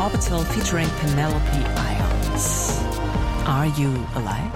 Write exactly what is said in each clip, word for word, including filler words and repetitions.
Orbital featuring Penelope Ions. Are you alive?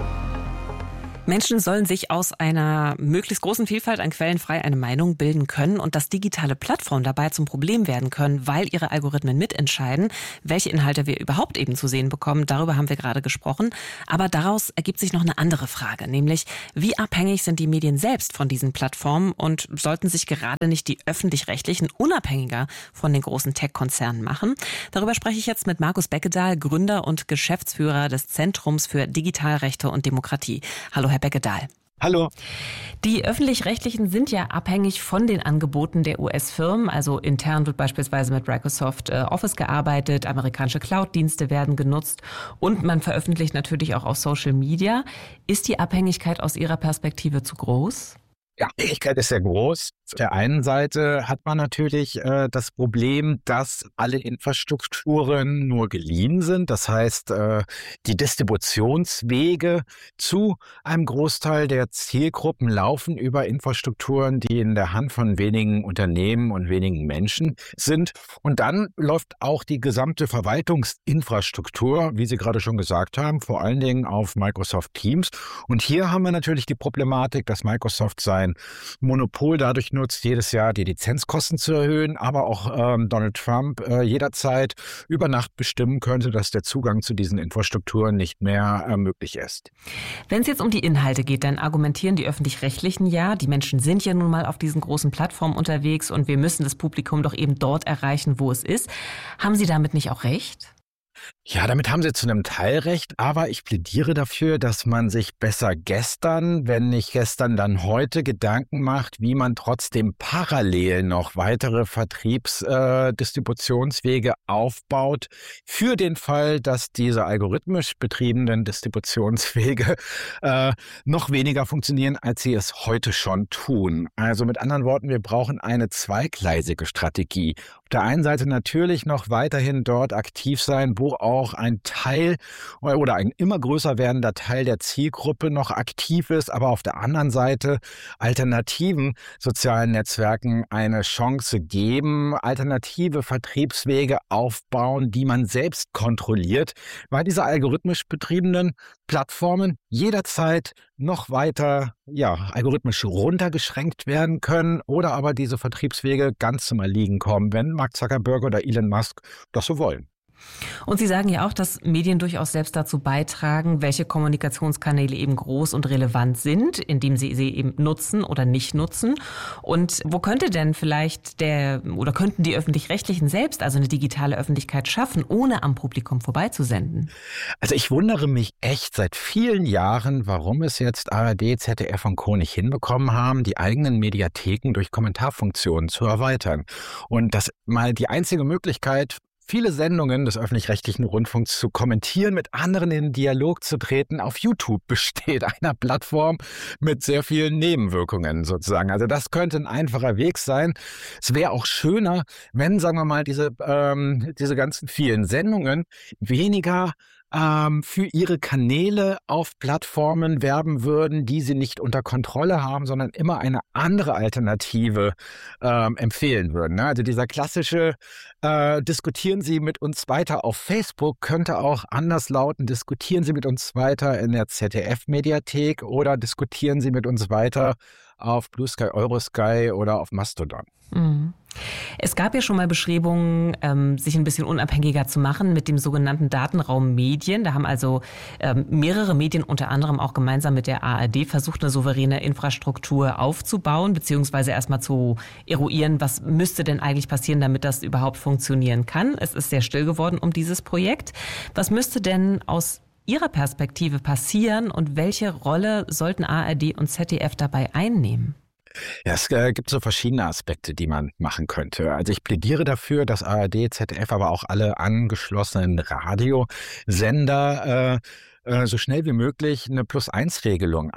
Menschen sollen sich aus einer möglichst großen Vielfalt an Quellen frei eine Meinung bilden können und dass digitale Plattformen dabei zum Problem werden können, weil ihre Algorithmen mitentscheiden, welche Inhalte wir überhaupt eben zu sehen bekommen. Darüber haben wir gerade gesprochen. Aber daraus ergibt sich noch eine andere Frage, nämlich wie abhängig sind die Medien selbst von diesen Plattformen und sollten sich gerade nicht die Öffentlich-Rechtlichen unabhängiger von den großen Tech-Konzernen machen? Darüber spreche ich jetzt mit Markus Beckedahl, Gründer und Geschäftsführer des Zentrums für Digitalrechte und Demokratie. Hallo, Herr Beckedahl. Hallo. Die Öffentlich-Rechtlichen sind ja abhängig von den Angeboten der U S-Firmen. Also intern wird beispielsweise mit Microsoft äh, Office gearbeitet, amerikanische Cloud-Dienste werden genutzt und man veröffentlicht natürlich auch auf Social Media. Ist die Abhängigkeit aus Ihrer Perspektive zu groß? Ja, die Abhängigkeit ist sehr groß. Auf der einen Seite hat man natürlich äh, das Problem, dass alle Infrastrukturen nur geliehen sind. Das heißt, äh, die Distributionswege zu einem Großteil der Zielgruppen laufen über Infrastrukturen, die in der Hand von wenigen Unternehmen und wenigen Menschen sind. Und dann läuft auch die gesamte Verwaltungsinfrastruktur, wie Sie gerade schon gesagt haben, vor allen Dingen auf Microsoft Teams. Und hier haben wir natürlich die Problematik, dass Microsoft sein Monopol dadurch nutzt, jedes Jahr die Lizenzkosten zu erhöhen, aber auch ähm, Donald Trump äh, jederzeit über Nacht bestimmen könnte, dass der Zugang zu diesen Infrastrukturen nicht mehr äh, möglich ist. Wenn es jetzt um die Inhalte geht, dann argumentieren die Öffentlich-Rechtlichen ja, die Menschen sind ja nun mal auf diesen großen Plattformen unterwegs und wir müssen das Publikum doch eben dort erreichen, wo es ist. Haben Sie damit nicht auch recht? Ja, damit haben Sie zu einem Teil recht, aber ich plädiere dafür, dass man sich besser gestern, wenn nicht gestern, dann heute Gedanken macht, wie man trotzdem parallel noch weitere Vertriebsdistributionswege äh, aufbaut, für den Fall, dass diese algorithmisch betriebenen Distributionswege äh, noch weniger funktionieren, als sie es heute schon tun. Also mit anderen Worten, wir brauchen eine zweigleisige Strategie. Auf der einen Seite natürlich noch weiterhin dort aktiv sein, wo auch ein Teil oder ein immer größer werdender Teil der Zielgruppe noch aktiv ist, aber auf der anderen Seite alternativen sozialen Netzwerken eine Chance geben, alternative Vertriebswege aufbauen, die man selbst kontrolliert, weil diese algorithmisch betriebenen Plattformen jederzeit noch weiter ja, algorithmisch runtergeschränkt werden können oder aber diese Vertriebswege ganz zum Erliegen kommen, wenn Mark Zuckerberg oder Elon Musk das so wollen. Und Sie sagen ja auch, dass Medien durchaus selbst dazu beitragen, welche Kommunikationskanäle eben groß und relevant sind, indem sie sie eben nutzen oder nicht nutzen. Und wo könnte denn vielleicht der oder könnten die Öffentlich-Rechtlichen selbst also eine digitale Öffentlichkeit schaffen, ohne am Publikum vorbeizusenden? Also ich wundere mich echt seit vielen Jahren, warum es jetzt A R D, Z D F und Co. nicht hinbekommen haben, die eigenen Mediatheken durch Kommentarfunktionen zu erweitern. Und das mal die einzige Möglichkeit, viele Sendungen des öffentlich-rechtlichen Rundfunks zu kommentieren, mit anderen in Dialog zu treten, auf YouTube besteht, einer Plattform mit sehr vielen Nebenwirkungen sozusagen. Also das könnte ein einfacher Weg sein. Es wäre auch schöner, wenn, sagen wir mal, diese, ähm, diese ganzen vielen Sendungen weniger ähm, für ihre Kanäle auf Plattformen werben würden, die sie nicht unter Kontrolle haben, sondern immer eine andere Alternative ähm, empfehlen würden. Ne? Also dieser klassische äh, diskutieren Sie mit uns weiter auf Facebook könnte auch anders lauten, diskutieren Sie mit uns weiter in der Z D F-Mediathek oder diskutieren Sie mit uns weiter auf Blue Sky, Eurosky oder auf Mastodon. Mhm. Es gab ja schon mal Bestrebungen, ähm, sich ein bisschen unabhängiger zu machen mit dem sogenannten Datenraum Medien. Da haben also ähm, mehrere Medien, unter anderem auch gemeinsam mit der A R D, versucht, eine souveräne Infrastruktur aufzubauen, beziehungsweise erstmal zu eruieren, was müsste denn eigentlich passieren, damit das überhaupt funktionieren kann. Es ist sehr still geworden um dieses Projekt. Was müsste denn aus Ihrer Perspektive passieren und welche Rolle sollten A R D und Z D F dabei einnehmen? Ja, es äh, gibt so verschiedene Aspekte, die man machen könnte. Also ich plädiere dafür, dass A R D, Z D F, aber auch alle angeschlossenen Radiosender äh, so schnell wie möglich eine Plus-eins-Regelung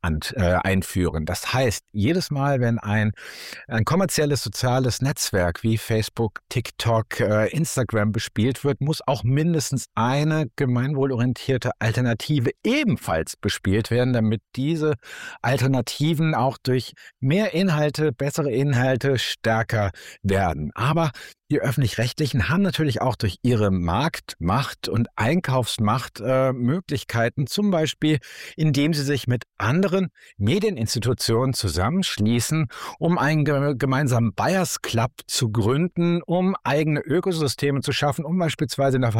einführen. Das heißt, jedes Mal, wenn ein, ein kommerzielles soziales Netzwerk wie Facebook, TikTok, Instagram bespielt wird, muss auch mindestens eine gemeinwohlorientierte Alternative ebenfalls bespielt werden, damit diese Alternativen auch durch mehr Inhalte, bessere Inhalte stärker werden. Aber Die Öffentlich-Rechtlichen haben natürlich auch durch ihre Marktmacht und Einkaufsmacht äh, Möglichkeiten, zum Beispiel, indem sie sich mit anderen Medieninstitutionen zusammenschließen, um einen ge- gemeinsamen Buyers Club zu gründen, um eigene Ökosysteme zu schaffen, um beispielsweise in der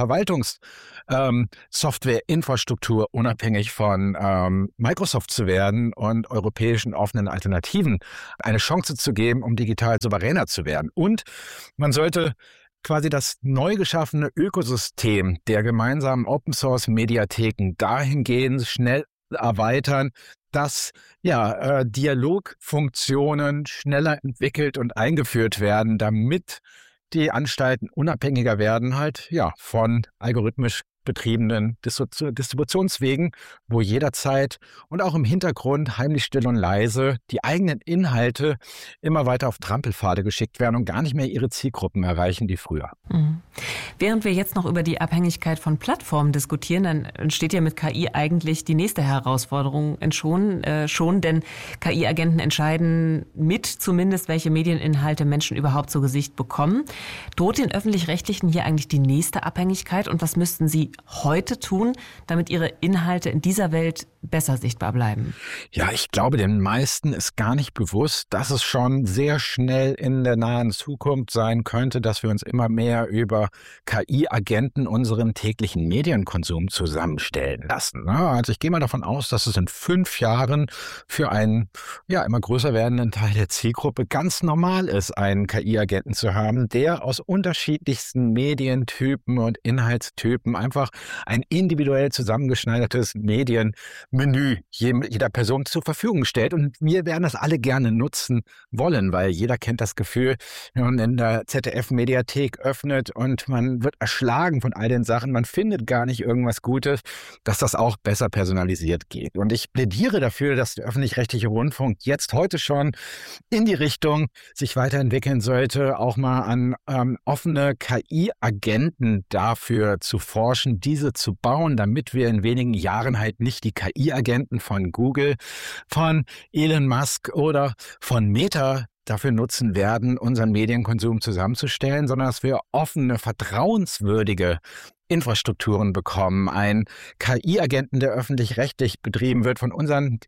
Verwaltungssoftwareinfrastruktur ähm, unabhängig von ähm, Microsoft zu werden und europäischen offenen Alternativen eine Chance zu geben, um digital souveräner zu werden. Und man sollte quasi das neu geschaffene Ökosystem der gemeinsamen Open-Source-Mediatheken dahingehend schnell erweitern, dass ja äh, Dialogfunktionen schneller entwickelt und eingeführt werden, damit die Anstalten unabhängiger werden halt ja von algorithmisch betriebenen Distributionswegen, wo jederzeit und auch im Hintergrund heimlich still und leise die eigenen Inhalte immer weiter auf Trampelpfade geschickt werden und gar nicht mehr ihre Zielgruppen erreichen, die früher. Mhm. Während wir jetzt noch über die Abhängigkeit von Plattformen diskutieren, dann entsteht ja mit K I eigentlich die nächste Herausforderung schon, äh, schon denn K I-Agenten entscheiden mit zumindest, welche Medieninhalte Menschen überhaupt zu Gesicht bekommen. Droht den Öffentlich-Rechtlichen hier eigentlich die nächste Abhängigkeit und was müssten sie heute tun, damit ihre Inhalte in dieser Welt besser sichtbar bleiben? Ja, ich glaube, den meisten ist gar nicht bewusst, dass es schon sehr schnell in der nahen Zukunft sein könnte, dass wir uns immer mehr über K I-Agenten unseren täglichen Medienkonsum zusammenstellen lassen. Also ich gehe mal davon aus, dass es in fünf Jahren für einen ja immer größer werdenden Teil der Zielgruppe ganz normal ist, einen K I-Agenten zu haben, der aus unterschiedlichsten Medientypen und Inhaltstypen einfach ein individuell zusammengeschneidertes Medienmenü jeder Person zur Verfügung stellt. Und wir werden das alle gerne nutzen wollen, weil jeder kennt das Gefühl, wenn man in der Z D F-Mediathek öffnet und man wird erschlagen von all den Sachen, man findet gar nicht irgendwas Gutes, dass das auch besser personalisiert geht. Und ich plädiere dafür, dass der öffentlich-rechtliche Rundfunk jetzt heute schon in die Richtung sich weiterentwickeln sollte, auch mal an ähm, offene K I-Agenten dafür zu forschen, diese zu bauen, damit wir in wenigen Jahren halt nicht die K I-Agenten von Google, von Elon Musk oder von Meta dafür nutzen werden, unseren Medienkonsum zusammenzustellen, sondern dass wir offene, vertrauenswürdige Infrastrukturen bekommen, ein K I-Agenten, der öffentlich-rechtlich betrieben wird, von unseren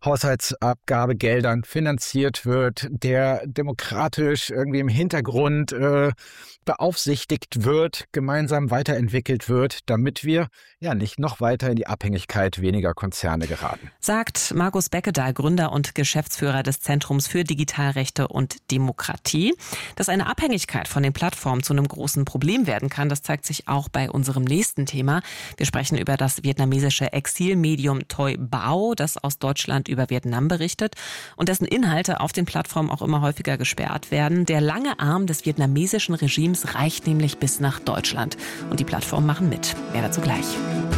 Haushaltsabgabegeldern finanziert wird, der demokratisch irgendwie im Hintergrund äh, beaufsichtigt wird, gemeinsam weiterentwickelt wird, damit wir ja nicht noch weiter in die Abhängigkeit weniger Konzerne geraten. Sagt Markus Beckedahl, Gründer und Geschäftsführer des Zentrums für Digitalrechte und Demokratie. Dass eine Abhängigkeit von den Plattformen zu einem großen Problem werden kann, das zeigt sich auch bei unserem nächsten Thema. Wir sprechen über das vietnamesische Exilmedium Toi Bao, das aus Deutschland über Vietnam berichtet und dessen Inhalte auf den Plattformen auch immer häufiger gesperrt werden. Der lange Arm des vietnamesischen Regimes reicht nämlich bis nach Deutschland. Und die Plattformen machen mit. Mehr dazu gleich.